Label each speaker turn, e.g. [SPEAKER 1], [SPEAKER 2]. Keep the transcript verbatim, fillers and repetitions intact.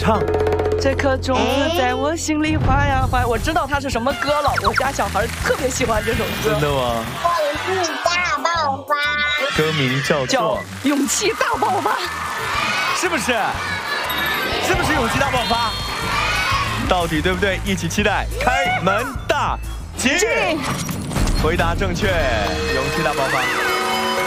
[SPEAKER 1] 唱。
[SPEAKER 2] 这颗种子在我心里发呀发，我知道它是什么歌了。我家小孩特别喜欢这首歌。
[SPEAKER 1] 真的吗？
[SPEAKER 3] 勇气大爆发。
[SPEAKER 1] 歌名叫做
[SPEAKER 2] 《勇气大爆发》，
[SPEAKER 1] 是不是？是不是勇气大爆发？到底对不对？一起期待开门大吉。回答正确，勇气大爆发。